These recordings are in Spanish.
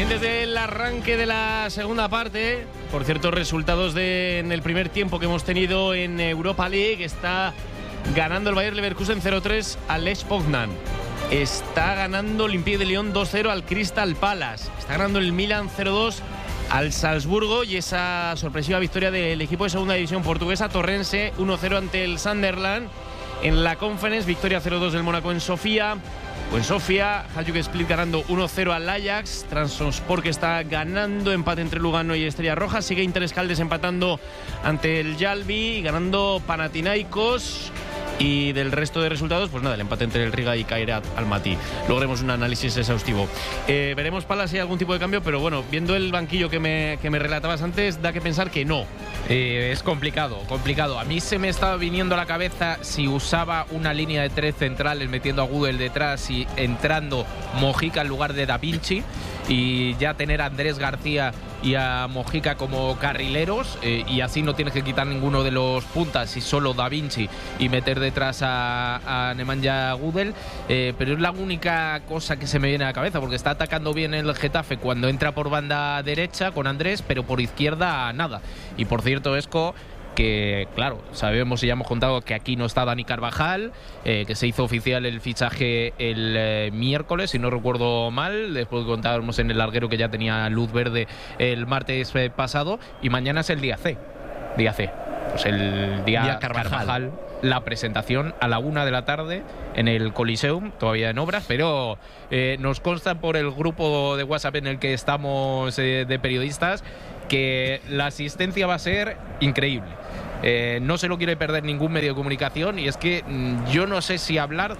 Pendientes del arranque de la segunda parte. Por cierto, resultados en el primer tiempo que hemos tenido en Europa League. Está ganando el Bayer Leverkusen 0-3 al Lech Poznan. Está ganando Olympique de Lyon 2-0 al Crystal Palace. Está ganando el Milan 0-2 al Salzburgo. Y esa sorpresiva victoria del equipo de segunda división portuguesa, Torrense, 1-0 ante el Sunderland. En la Conference, victoria 0-2 del Mónaco en Sofía. O en Sofía, Hajduk Split ganando 1-0 al Ajax. Trabzonspor que está ganando, empate entre Lugano y Estrella Roja. Sigue Interescaldes empatando ante el Jalbi, ganando Panathinaikos. Y del resto de resultados, pues nada, el empate entre el Riga y Kairat Almaty. Logremos un análisis exhaustivo. Veremos, Pala, si hay algún tipo de cambio, pero bueno, viendo el banquillo que me relatabas antes, da que pensar que no. Es complicado. A mí se me estaba viniendo a la cabeza si usaba una línea de 3 centrales, metiendo a Gudel detrás y entrando Mojica en lugar de Da Vinci, y ya tener a Andrés García y a Mojica como carrileros, y así no tienes que quitar ninguno de los puntas y solo Da Vinci, y meter detrás a Nemanja Gudel, pero es la única cosa que se me viene a la cabeza, porque está atacando bien el Getafe cuando entra por banda derecha con Andrés, pero por izquierda nada. Y por cierto, Esco, que claro, sabemos y ya hemos contado que aquí no está Dani Carvajal, que se hizo oficial el fichaje el miércoles, si no recuerdo mal, después contábamos en el larguero que ya tenía luz verde el martes pasado, y mañana es el día C. Pues el día Carvajal. La presentación a la 1 de la tarde en el Coliseum, todavía en obras, pero nos consta por el grupo de WhatsApp en el que estamos de periodistas que la asistencia va a ser increíble. No se lo quiere perder ningún medio de comunicación, y es que yo no sé si hablar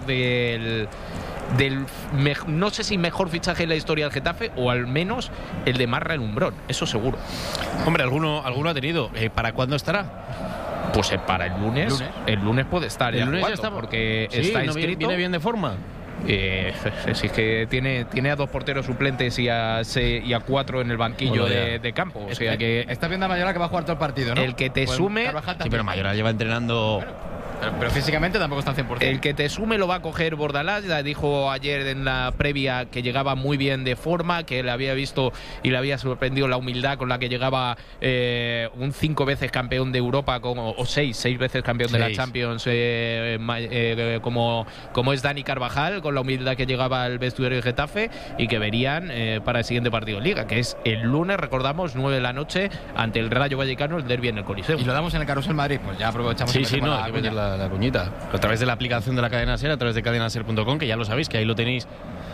no sé si mejor fichaje en la historia del Getafe, o al menos el de más relumbrón, eso seguro. Hombre, alguno ha tenido. ¿Para cuándo estará? Pues para el lunes. El lunes puede estar. El lunes ya está, porque sí, está ¿no inscrito. viene bien de forma? Sí, es que tiene a 2 porteros suplentes y a 4 en el banquillo de campo. O sea que está viendo a Mayoral que va a jugar todo el partido, ¿no? El que te pues sume. Sí, pero Mayoral lleva entrenando. Pero físicamente tampoco está al 100%. El que te sume lo va a coger Bordalás. Ya dijo ayer en la previa que llegaba muy bien de forma, que le había visto y le había sorprendido la humildad con la que llegaba un 5 veces campeón de Europa, o 6 veces campeón de la Champions, como es Dani Carvajal, con la humildad que llegaba al vestuario de Getafe, y que verían para el siguiente partido de Liga, que es el lunes, recordamos, 9 de la noche, ante el Rayo Vallecano, el derbi en el Coliseo. Y lo damos en el Carrusel Madrid, pues ya aprovechamos. La cuñita. A través de la aplicación de la Cadena Ser, a través de cadenaser.com, que ya lo sabéis, que ahí lo tenéis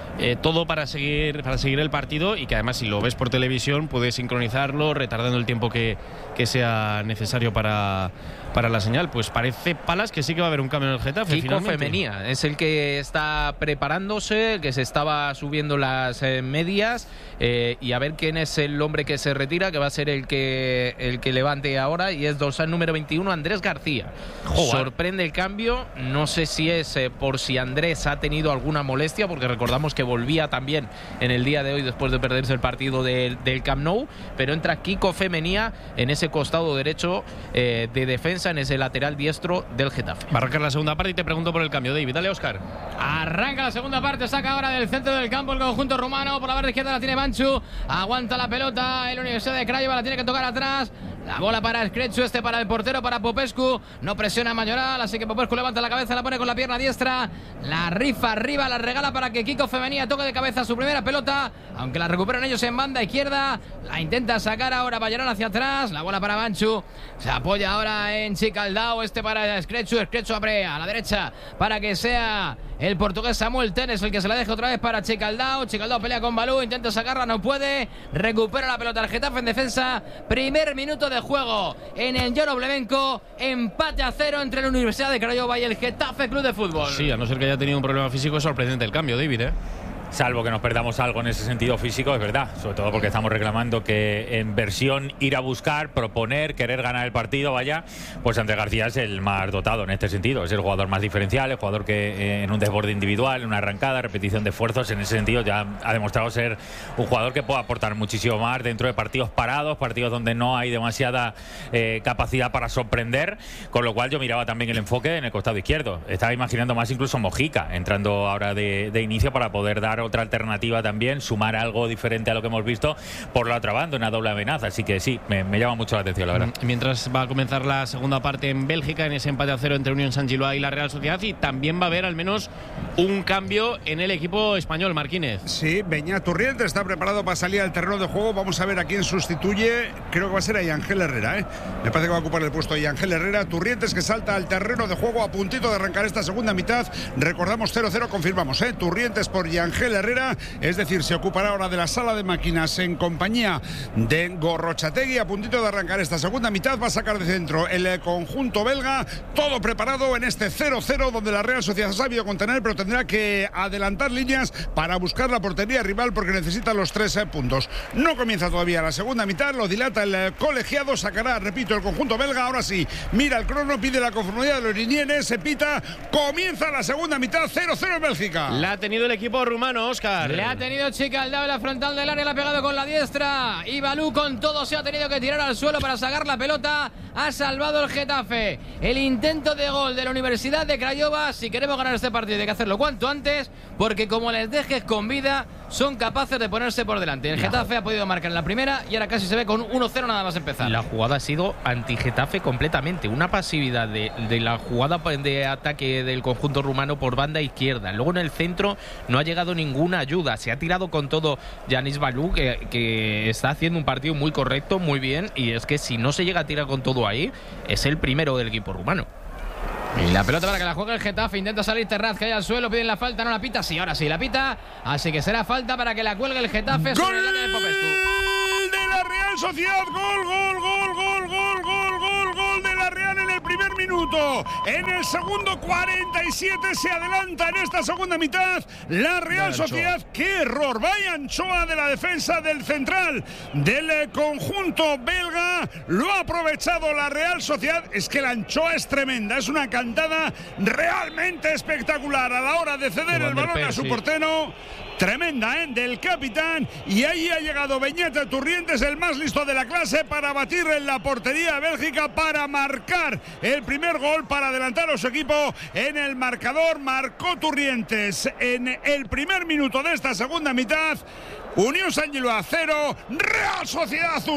todo para seguir el partido, y que además, si lo ves por televisión, puedes sincronizarlo retardando el tiempo que sea necesario para la señal. Pues parece, Palas, que sí que va a haber un cambio en el Getafe. Kiko Femenía es el que está preparándose, el que se estaba subiendo las medias, y a ver quién es el hombre que se retira, que va a ser el que levante ahora, y es dorsal número 21, Andrés García. Sorprende el cambio, no sé si es por si Andrés ha tenido alguna molestia, porque recordamos que volvía también en el día de hoy después de perderse el partido del Camp Nou, pero entra Kiko Femenía en ese costado derecho de defensa, en ese lateral diestro del Getafe. Va a arrancar la segunda parte y te pregunto por el cambio, David. Dale, Óscar. Arranca la segunda parte, saca ahora del centro del campo el conjunto rumano. Por la banda izquierda la tiene Manchu, aguanta la pelota el Universidad de Craiova, la tiene que tocar atrás. La bola para Screchu, para el portero, para Popescu. No presiona Mayoral, así que Popescu levanta la cabeza, la pone con la pierna diestra. La rifa arriba, la regala para que Kiko Femenía toque de cabeza su primera pelota. Aunque la recuperan ellos en banda izquierda. La intenta sacar ahora Mayoral hacia atrás. La bola para Manchu. Se apoya ahora en Chicaldao, para Screchu. Screchu abre a la derecha para que sea el portugués Samuel Tenes el que se la deja otra vez para Chicaldao. Chicaldao pelea con Balú, intenta sacarla, no puede. Recupera la pelota el Getafe en defensa. Primer minuto de juego en el John Oblemenko. Empate a 0 entre la Universidad de Craiova y el Getafe Club de Fútbol. Sí, a no ser que haya tenido un problema físico, es sorprendente el cambio, David, Salvo que nos perdamos algo en ese sentido físico, es verdad. Sobre todo porque estamos reclamando que en versión ir a buscar, proponer, querer ganar el partido, pues Andrés García es el más dotado en este sentido. Es el jugador más diferencial, el jugador que en un desborde individual, en una arrancada, repetición de esfuerzos, en ese sentido ya ha demostrado ser un jugador que puede aportar muchísimo más dentro de partidos parados, partidos donde no hay demasiada capacidad para sorprender, con lo cual yo miraba también el enfoque en el costado izquierdo. Estaba imaginando más incluso Mojica entrando ahora de inicio para poder dar otra alternativa también, sumar algo diferente a lo que hemos visto por la otra banda, una doble amenaza. Así que sí, me llama mucho la atención, la verdad. Mientras va a comenzar la segunda parte en Bélgica, en ese empate a 0 entre Unión Saint-Gilloise y la Real Sociedad, y también va a haber al menos un cambio en el equipo español, Marquínez. Sí, Beñat Turrientes está preparado para salir al terreno de juego. Vamos a ver a quién sustituye. Creo que va a ser a Ángel Herrera, ¿eh? Me parece que va a ocupar el puesto de Ángel Herrera. Turrientes, que salta al terreno de juego a puntito de arrancar esta segunda mitad. Recordamos 0-0, confirmamos, ¿eh? Turrientes por Ángel Herrera, es decir, se ocupará ahora de la sala de máquinas en compañía de Gorrochategui. A puntito de arrancar esta segunda mitad, va a sacar de centro el conjunto belga. Todo preparado en este 0-0, donde la Real Sociedad ha sabido contener, pero tendrá que adelantar líneas para buscar la portería rival, porque necesita los 3 puntos. No comienza todavía la segunda mitad, lo dilata el colegiado, sacará, repito, el conjunto belga. Ahora sí, mira el crono, pide la conformidad de los linienes, se pita, comienza la segunda mitad, 0-0 en Bélgica. La ha tenido el equipo rumano, Óscar. Le ha tenido Chica al lado de la frontal del área, le ha pegado con la diestra. Y Balú con todo se ha tenido que tirar al suelo para sacar la pelota. Ha salvado el Getafe. El intento de gol de la Universidad de Craiova. Si queremos ganar este partido hay que hacerlo cuanto antes, porque como les dejes con vida, son capaces de ponerse por delante. El Getafe ha podido marcar en la primera y ahora casi se ve con 1-0 nada más empezar. La jugada ha sido anti-Getafe completamente. Una pasividad de la jugada de ataque del conjunto rumano por banda izquierda. Luego en el centro no ha llegado ninguna ayuda. Se ha tirado con todo Yanis Balú, que está haciendo un partido muy correcto, muy bien. Y es que si no se llega a tirar con todo ahí, es el primero del equipo rumano. Y la pelota para que la juegue el Getafe. Intenta salir Terraz, que hay al suelo. Piden la falta, no la pita. Sí, ahora sí la pita. Así que será falta para que la cuelgue el Getafe sobre el área de Popescu. De la Real Sociedad, gol de la Real en el primer minuto. En el segundo 47 se adelanta en esta segunda mitad la Real Sociedad. ¡Qué error! Vaya Anchoa de la defensa del central del conjunto belga. Lo ha aprovechado la Real Sociedad. Es que la Anchoa es tremenda, es una cantada realmente espectacular a la hora de ceder el balón a su portero. Tremenda, del capitán. Y ahí ha llegado Beñat Turrientes, el más listo de la clase, para batir en la portería bélgica, para marcar el primer gol, para adelantar a su equipo en el marcador. Marcó Turrientes en el primer minuto de esta segunda mitad. Unión Saint-Gilloise 0, Real Sociedad 1.